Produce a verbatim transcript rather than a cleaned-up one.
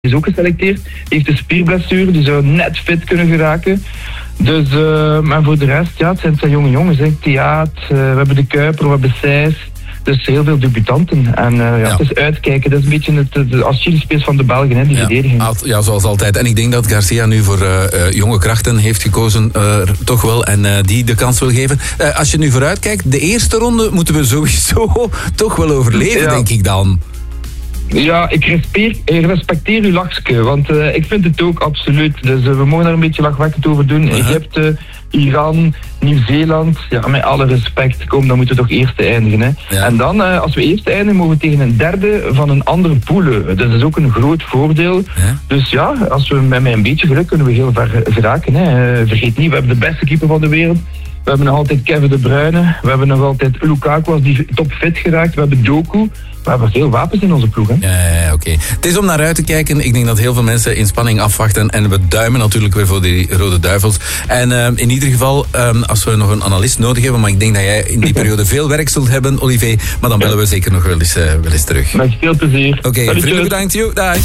is ook geselecteerd. Die heeft een spierblessure, die zou net fit kunnen geraken. Dus, uh, maar voor de rest, ja, het zijn, het zijn jonge jongens. Hè. Theaat, uh, we hebben de Kuiper, we hebben Sijs. Dus heel veel debutanten. En uh, ja, ja. Het is uitkijken. Dat is een beetje het, de Achillespees van de Belgen, hè, die ja. verdediging. Ja, zoals altijd. En ik denk dat Garcia nu voor uh, uh, jonge krachten heeft gekozen, uh, toch wel, en uh, die de kans wil geven. Uh, als je nu vooruit kijkt, de eerste ronde moeten we sowieso toch wel overleven, ja. denk ik dan. Ja, ik respecteer, ik respecteer uw lachske, want uh, ik vind het ook absoluut. Dus uh, we mogen daar een beetje lachwekkend over doen. Uh-huh. Egypte, Iran, Nieuw-Zeeland, ja, met alle respect, kom, dan moeten we toch eerste eindigen. Hè. Ja. En dan, uh, als we eerste eindigen, mogen we tegen een derde van een andere poelen. Dus dat is ook een groot voordeel. Ja. Dus ja, als we met, met een beetje geluk kunnen we heel ver geraken. Hè. Uh, vergeet niet, we hebben de beste keeper van de wereld. We hebben nog altijd Kevin De Bruyne. We hebben nog altijd Lukaku als die topfit geraakt. We hebben Doku. We hebben veel wapens in onze ploeg. Hè? Ja, ja, ja, oké. Okay. Het is om naar uit te kijken. Ik denk dat heel veel mensen in spanning afwachten. En we duimen natuurlijk weer voor die Rode Duivels. En uh, in ieder geval, um, als we nog een analist nodig hebben, maar ik denk dat jij in die periode veel werk zult hebben, Olivier. Maar dan bellen we zeker nog wel eens, uh, wel eens terug. Met veel plezier. Oké, okay, vriendelijk bedankt. Dag.